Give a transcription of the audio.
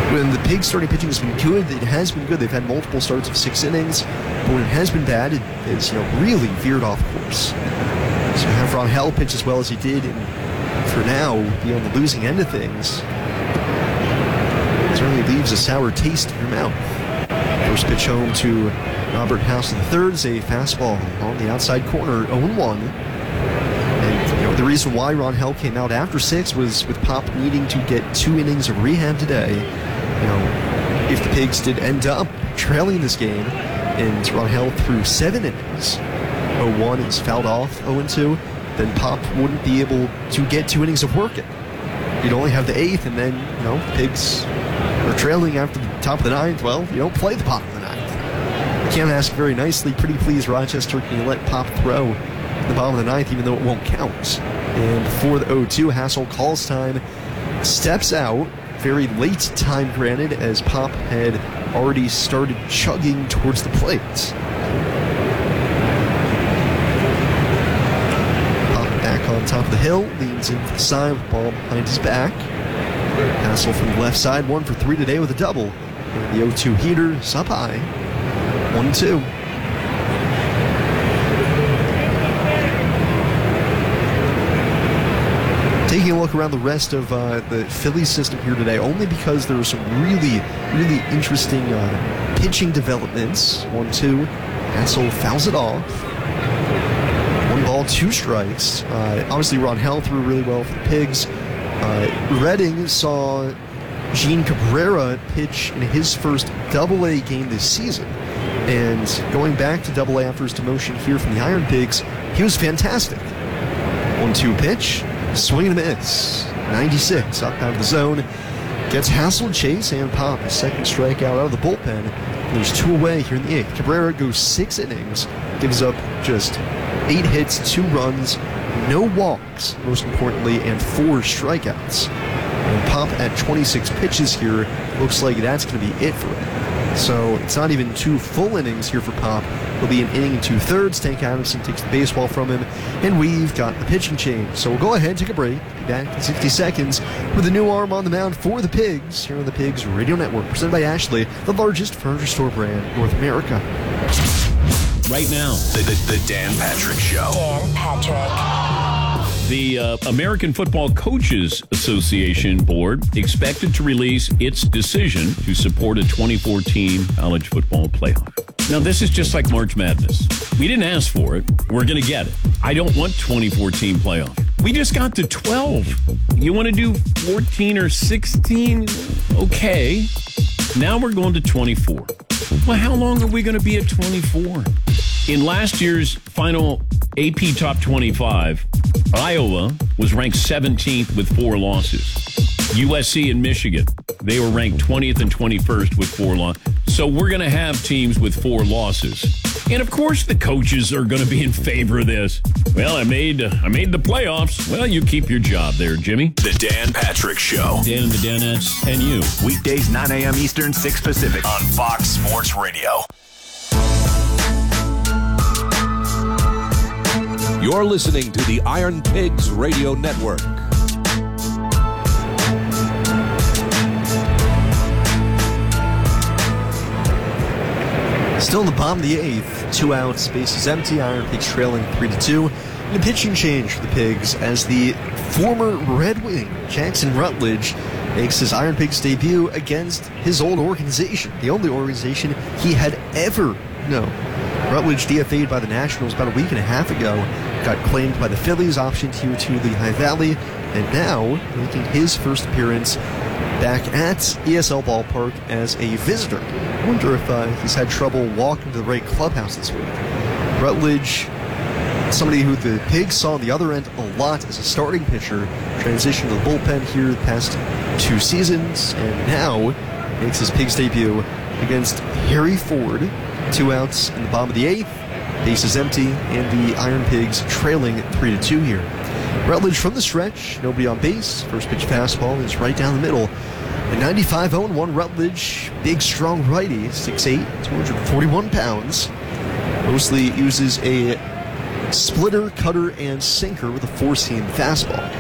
when the Pigs starting pitching has been good, it has been good. They've had multiple starts of 6 innings, but when it has been bad, it has really veered off course. So have Ron Hell pitch as well as he did, and for now, be on the losing end of things. It certainly leaves a sour taste in your mouth. First pitch home to Robert House III is a fastball on the outside corner, 0-1. And the reason why Ron Hell came out after 6 was with Pop needing to get 2 innings of rehab today. If the Pigs did end up trailing this game and Ron Hell threw 7 innings, 0-1 is fouled off, 0-2, then Pop wouldn't be able to get 2 innings of work in. You'd only have the 8th, and then, the Pigs are trailing after the top of the 9th. Well, you don't play the bottom of the 9th. You can't ask very nicely, pretty please, Rochester, can you let Pop throw in the bottom of the 9th, even though it won't count? And before the 0-2, Hassel calls time, steps out, very late time granted, as Pop had already started chugging towards the plate. On top of the hill, leans into the side with the ball behind his back. Hassel from the left side, 1 for 3 today with a double. And the 0-2 heater is up high, 1-2. Taking a look around the rest of the Phillies system here today, only because there were some really, really interesting pitching developments. 1-2, Hassel fouls it off. 1 ball, 2 strikes. Obviously, Ron Hell threw really well for the Pigs. Reading saw Gene Cabrera pitch in his first Double-A game this season. And going back to Double-A after his demotion here from the Iron Pigs, he was fantastic. 1-2 pitch, swing and a miss. 96 up out of the zone. Gets Hassel, Chase, and Pop a second strikeout out of the bullpen. There's 2 away here in the 8th. Cabrera goes 6 innings, gives up just 8 hits, 2 runs, no walks, most importantly, and 4 strikeouts. And Pop at 26 pitches here looks like that's going to be it for him. So it's not even 2 full innings here for Pop. It'll be an inning and 2/3. Tank Adamson takes the baseball from him, and we've got the pitching change. So we'll go ahead, take a break, be back in 60 seconds with a new arm on the mound for the Pigs here on the Pigs Radio Network, presented by Ashley, the largest furniture store brand in North America. Right now, the Dan Patrick Show. Dan Patrick. The American Football Coaches Association Board expected to release its decision to support a 24-team college football playoff. Now, this is just like March Madness. We didn't ask for it. We're going to get it. I don't want 24-team playoff. We just got to 12. You want to do 14 or 16? Okay. Now we're going to 24. Well, how long are we going to be at 24? In last year's final AP Top 25, Iowa was ranked 17th with 4 losses. USC and Michigan, they were ranked 20th and 21st with 4 losses. So we're going to have teams with 4 losses. And of course the coaches are going to be in favor of this. Well, I made the playoffs. Well, you keep your job there, Jimmy. The Dan Patrick Show. Dan and the Danettes and you. Weekdays 9 a.m. Eastern, 6 Pacific on Fox Sports Radio. You're listening to the Iron Pigs Radio Network. Still in the bottom of the 8th, 2 outs, bases empty, Iron Pigs trailing 3-2. And a pitching change for the Pigs as the former Red Wing, Jackson Rutledge, makes his Iron Pigs debut against his old organization, the only organization he had ever known. Rutledge DFA'd by the Nationals about a week and a half ago, got claimed by the Phillies, optioned here to the Lehigh Valley, and now making his first appearance back at ESL Ballpark as a visitor. I wonder if he's had trouble walking to the right clubhouse this week. Rutledge, somebody who the Pigs saw on the other end a lot as a starting pitcher, transitioned to the bullpen here the past 2 seasons, and now makes his Pigs debut against Harry Ford. 2 outs in the bottom of the 8th, bases empty, and the Iron Pigs trailing 3-2 here. Rutledge from the stretch, nobody on base. First pitch fastball is right down the middle. A 95-0-1 Rutledge, big strong righty, 6'8", 241 pounds. Mostly uses a splitter, cutter, and sinker with a 4-seam fastball.